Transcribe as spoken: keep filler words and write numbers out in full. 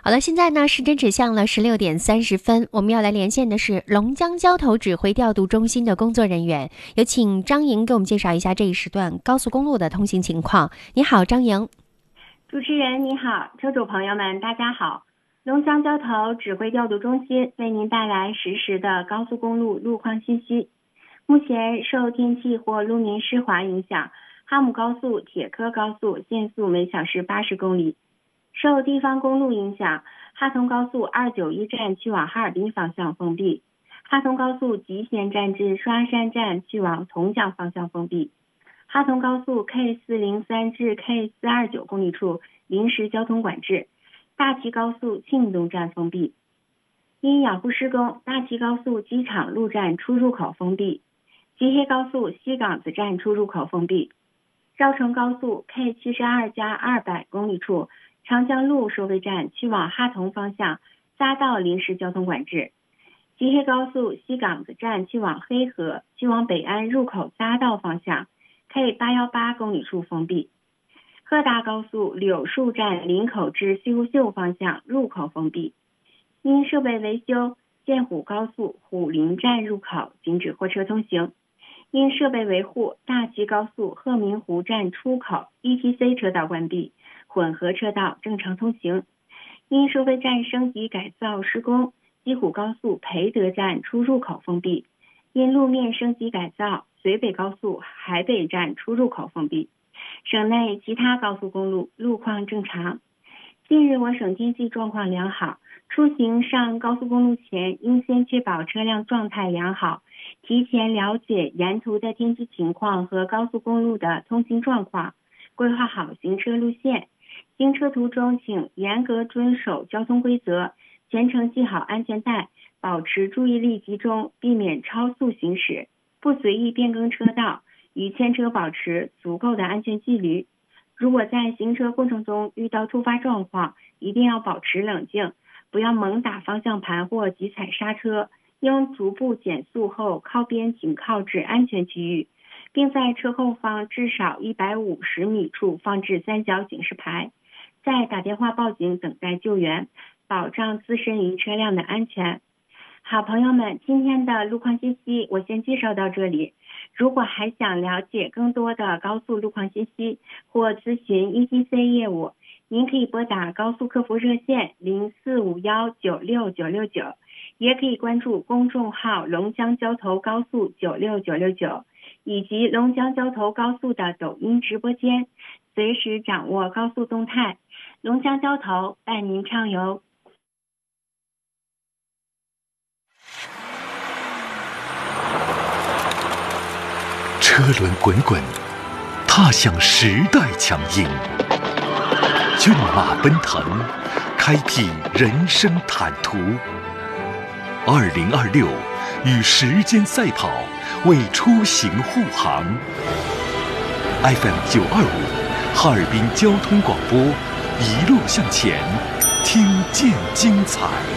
好了，现在呢时针指向了十六点三十分，我们要来连线的是龙江交投指挥调度中心的工作人员，有请张莹给我们介绍一下这一时段高速公路的通行情况。你好，张莹。 主持人你好，车主朋友们大家好，龙江交投指挥调度中心为您带来实时的高速公路路况信息。目前受天气或路面湿滑影响，哈姆高速、铁科高速限速每小时八十公里。受地方公路影响，哈通高速二九一站去往哈尔滨方向封闭，哈通高速集贤站至双山站去往桐江方向封闭，哈通高速 K 四零三 至 K 四二九 公里处临时交通管制，大齐高速庆东站封闭。因养护施工，大齐高速机场路站出入口封闭，吉黑高速西岗子站出入口封闭，绕城高速 K 七十二加二百 公里处长江路收费站去往哈通方向匝道临时交通管制，吉黑高速西岗子站去往黑河去往北安入口匝道方向 K 八一八 公里处封闭，鹤大高速柳树站林口至西湖秀方向入口封闭。因设备维修，建虎高速虎林站入口禁止货车通行。因设备维护，大齐高速鹤鸣湖站出口 E T C 车道关闭，混合车道正常通行。因收费站升级改造施工，西湖高速培德站出入口封闭。因路面升级改造，绥北高速海北站出入口封闭。省内其他高速公路路况正常。近日我省天气状况良好，出行上高速公路前应先确保车辆状态良好，提前了解沿途的天气情况和高速公路的通行状况，规划好行车路线。行车途中请严格遵守交通规则，全程系好安全带，保持注意力集中，避免超速行驶，不随意变更车道，与牵车保持足够的安全距离。如果在行车过程中遇到突发状况，一定要保持冷静，不要猛打方向盘或急踩刹车，应逐步减速后靠边停靠至安全区域，并在车后方至少一百五十米处放置三角警示牌，再打电话报警等待救援，保障自身与车辆的安全。好朋友们，今天的路况信息我先介绍到这里。如果还想了解更多的高速路况信息或咨询 E T C 业务，您可以拨打高速客服热线零四五一九六九六九，也可以关注公众号龙江交投高速九六九六九，以及龙江交投高速的抖音直播间，随时掌握高速动态。龙江交投带您畅游。 车轮滚滚，踏向时代强音；骏马奔腾，开辟人生坦途。二零二六，与时间赛跑，为出行护航。F M 九二五，哈尔滨交通广播，一路向前，听见精彩。